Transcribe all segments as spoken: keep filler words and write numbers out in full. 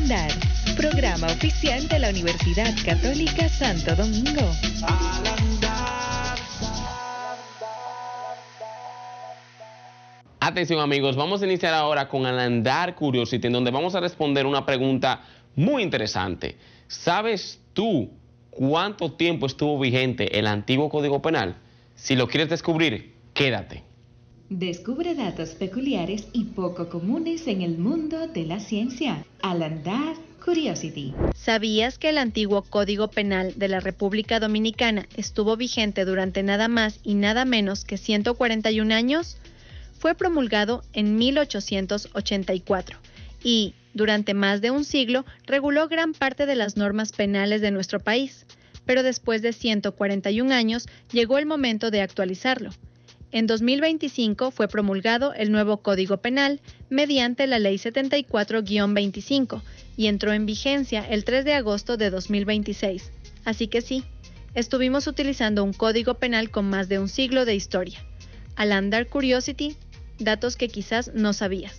Andar, programa oficial de la Universidad Católica Santo Domingo. Al andar. Atención amigos, vamos a iniciar ahora con Al Andar Curiosity, en donde vamos a responder una pregunta muy interesante. ¿Sabes tú cuánto tiempo estuvo vigente el antiguo Código Penal? Si lo quieres descubrir, quédate. Descubre datos peculiares y poco comunes en el mundo de la ciencia. Al Andar Curiosity. ¿Sabías que el antiguo Código Penal de la República Dominicana estuvo vigente durante nada más y nada menos que ciento cuarenta y un años? Fue promulgado en mil ochocientos ochenta y cuatro y, durante más de un siglo, reguló gran parte de las normas penales de nuestro país. Pero después de ciento cuarenta y un años, llegó el momento de actualizarlo. En dos mil veinticinco fue promulgado el nuevo Código Penal mediante la Ley setenta y cuatro guión veinticinco y entró en vigencia el tres de agosto de dos mil veintiséis. Así que sí, estuvimos utilizando un Código Penal con más de un siglo de historia. Al Andar Curiosity, datos que quizás no sabías.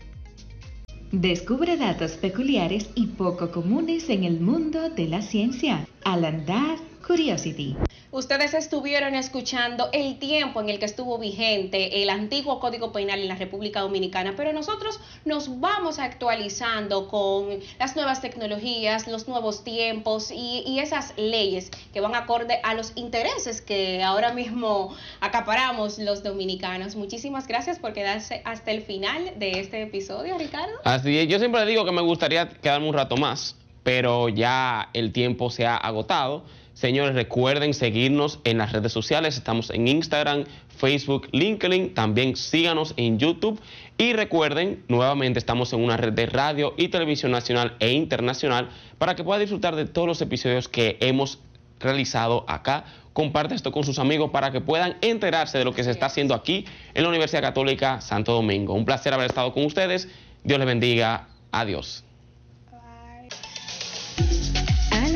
Descubre datos peculiares y poco comunes en el mundo de la ciencia. Al Andar Curiosity. Ustedes estuvieron escuchando el tiempo en el que estuvo vigente el antiguo Código Penal en la República Dominicana, pero nosotros nos vamos actualizando con las nuevas tecnologías, los nuevos tiempos y, y esas leyes que van acorde a los intereses que ahora mismo acaparamos los dominicanos. Muchísimas gracias por quedarse hasta el final de este episodio, Ricardo. Así es, yo siempre digo que me gustaría quedarme un rato más, pero ya el tiempo se ha agotado. Señores, recuerden seguirnos en las redes sociales. Estamos en Instagram, Facebook, LinkedIn. También síganos en YouTube. Y recuerden, nuevamente estamos en una red de radio y televisión nacional e internacional para que pueda disfrutar de todos los episodios que hemos realizado acá. Comparte esto con sus amigos para que puedan enterarse de lo que se está haciendo aquí en la Universidad Católica Santo Domingo. Un placer haber estado con ustedes. Dios les bendiga. Adiós.